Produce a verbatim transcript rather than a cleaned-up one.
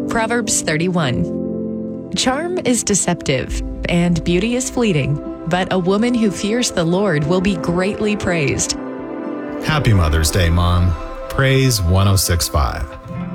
Proverbs thirty-one. Charm is deceptive, and beauty is fleeting, but a woman who fears the Lord will be greatly praised. Happy Mother's Day, Mom. Praise one oh six point five.